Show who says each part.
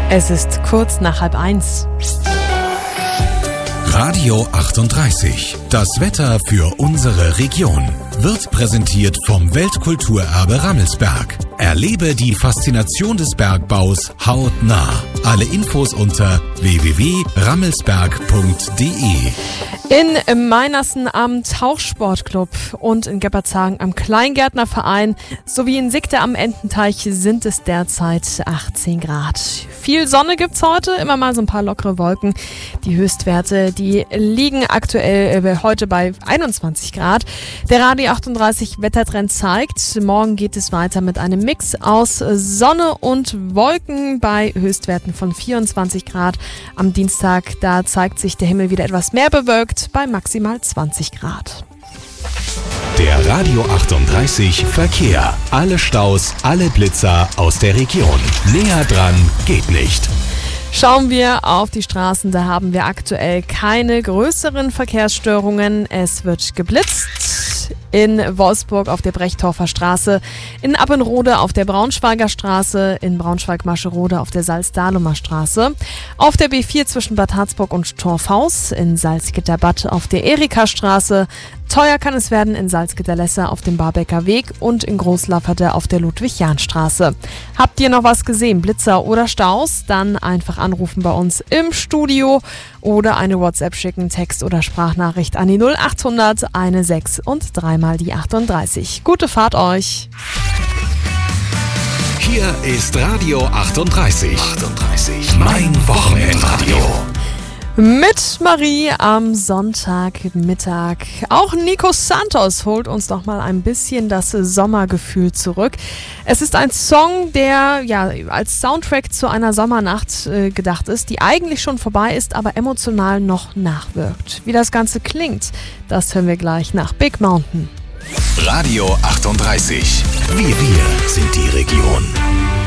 Speaker 1: Es ist kurz nach 12:30.
Speaker 2: Radio 38. Das Wetter für unsere Region wird präsentiert vom Weltkulturerbe Rammelsberg. Erlebe die Faszination des Bergbaus hautnah. Alle Infos unter www.rammelsberg.de.
Speaker 1: In Meinersen am Tauchsportclub und in Geppershagen am Kleingärtnerverein sowie in Sigte am Ententeich sind es derzeit 18 Grad. Viel Sonne gibt's heute, immer mal so ein paar lockere Wolken. Die Höchstwerte, die liegen aktuell heute bei 21 Grad. Der Radio 38 Wettertrend zeigt, morgen geht es weiter mit einem Mix aus Sonne und Wolken bei Höchstwerten von 24 Grad. Am Dienstag, da zeigt sich der Himmel wieder etwas mehr bewölkt bei maximal 20 Grad.
Speaker 2: Der Radio 38 Verkehr. Alle Staus, alle Blitzer aus der Region. Näher dran geht nicht.
Speaker 1: Schauen wir auf die Straßen, da haben wir aktuell keine größeren Verkehrsstörungen. Es wird geblitzt in Wolfsburg auf der Brechtorfer Straße, in Appenrode auf der Braunschweiger Straße, in Braunschweig-Mascherode auf der Salz-Dahlumer Straße, auf der B4 zwischen Bad Harzburg und Torfhaus, in Salzgitter-Bad auf der Erika-Straße. Teuer kann es werden in Salzgitter-Lesser auf dem Barbecker Weg und in Großlafferte auf der Ludwig-Jahn-Straße. Habt ihr noch was gesehen, Blitzer oder Staus? Dann einfach anrufen bei uns im Studio oder eine WhatsApp schicken, Text- oder Sprachnachricht an die 0800 16 und 3 die 38. Gute Fahrt euch!
Speaker 2: Hier ist Radio 38. Mein Wochenendradio.
Speaker 1: Mit Marie am Sonntagmittag. Auch Nico Santos holt uns noch mal ein bisschen das Sommergefühl zurück. Es ist ein Song, der ja als Soundtrack zu einer Sommernacht gedacht ist, die eigentlich schon vorbei ist, aber emotional noch nachwirkt. Wie das Ganze klingt, das hören wir gleich nach Big Mountain.
Speaker 2: Radio 38. Wir sind die Region.